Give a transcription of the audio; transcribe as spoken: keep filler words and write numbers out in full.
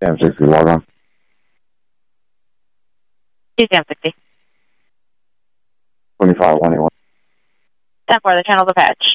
Sam sixty, log on. Two Sam sixty. twenty-five one eighty-one. ten four, the channel's a patch.